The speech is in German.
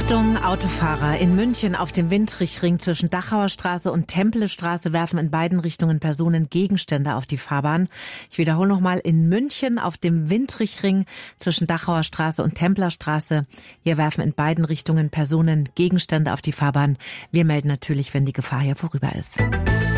Achtung, Autofahrer. In München auf dem Windrichring zwischen Dachauer Straße und Tempelstraße werfen in beiden Richtungen Personen Gegenstände auf die Fahrbahn. Ich wiederhole nochmal, in München auf dem Windrichring zwischen Dachauer Straße und Templerstraße. Hier werfen in beiden Richtungen Personen Gegenstände auf die Fahrbahn. Wir melden natürlich, wenn die Gefahr hier vorüber ist.